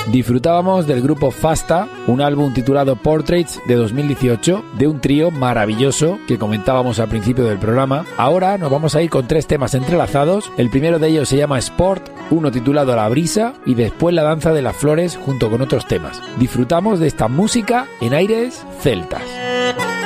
Disfrutábamos del grupo Fasta, un álbum titulado Portraits de 2018, de un trío maravilloso que comentábamos al principio del programa. Ahora nos vamos a ir con 3 temas entrelazados. El primero de ellos se llama Sport, uno titulado La Brisa y después La Danza de las Flores junto con otros temas. Disfrutamos de esta música en aires celtas.